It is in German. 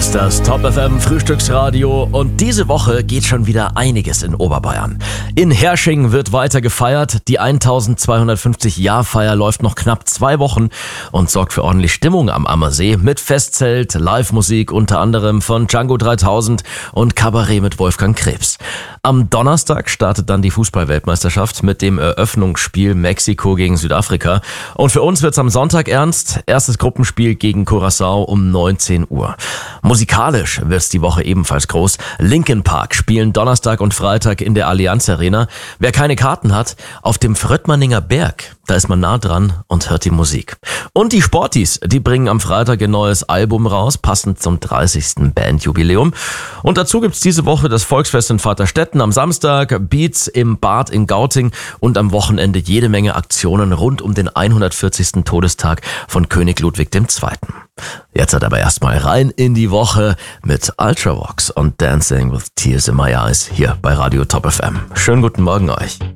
ist das Top FM Frühstücksradio und diese Woche geht schon wieder einiges in Oberbayern. In Hersching wird weiter gefeiert. Die 1250-Jahr-Feier läuft noch knapp 2 Wochen und sorgt für ordentlich Stimmung am Ammersee mit Festzelt, Live-Musik unter anderem von Django 3000 und Kabarett mit Wolfgang Krebs. Am Donnerstag startet dann die Fußball-Weltmeisterschaft mit dem Eröffnungsspiel Mexiko gegen Südafrika. Und für uns wird's am Sonntag ernst. Erstes Gruppenspiel gegen Curaçao um 19 Uhr. Musikalisch wird's die Woche ebenfalls groß. Linkin Park spielen Donnerstag und Freitag in der Allianz Arena. Wer keine Karten hat, auf dem Fröttmanninger Berg, da ist man nah dran und hört die Musik. Und die Sportis, die bringen am Freitag ein neues Album raus, passend zum 30. Bandjubiläum. Und dazu gibt's diese Woche das Volksfest in Vaterstetten, am Samstag Beats im Bad in Gauting und am Wochenende jede Menge Aktionen rund um den 140. Todestag von König Ludwig II. Jetzt hat aber erstmal rein in die Woche mit Ultravox und Dancing with Tears in My Eyes hier bei Radio Top FM. Schönen guten Morgen euch.